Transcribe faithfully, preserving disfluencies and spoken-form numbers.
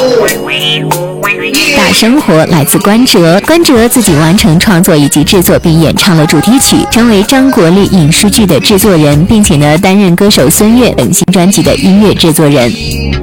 大生活来自关喆，关喆自己完成创作以及制作并演唱了主题曲，成为张国立影视剧的制作人，并且呢担任歌手孙悦等新专辑的音乐制作人。